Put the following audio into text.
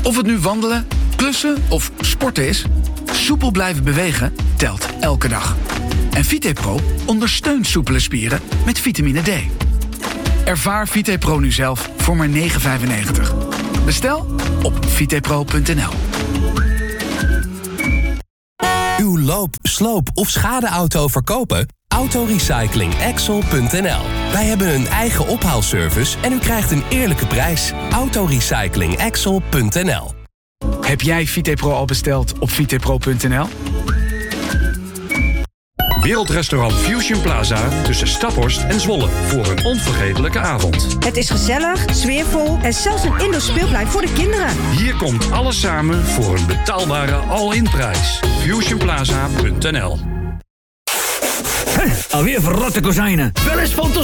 Of het nu wandelen, klussen of sporten is, soepel blijven bewegen telt elke dag. En VitePro ondersteunt soepele spieren met vitamine D. Ervaar VitePro nu zelf voor maar €9,95. Bestel op vitepro.nl. Uw loop, sloop of schadeauto verkopen? Autorecyclingexcel.nl. Wij hebben een eigen ophaalservice en u krijgt een eerlijke prijs. Autorecyclingexcel.nl. Heb jij VitePro al besteld op vitepro.nl? Wereldrestaurant Fusion Plaza tussen Staphorst en Zwolle voor een onvergetelijke avond. Het is gezellig, sfeervol en zelfs een indoor speelplein voor de kinderen. Hier komt alles samen voor een betaalbare all-in prijs. Fusionplaza.nl. Alweer verrotte kozijnen. Wel eens fantasie.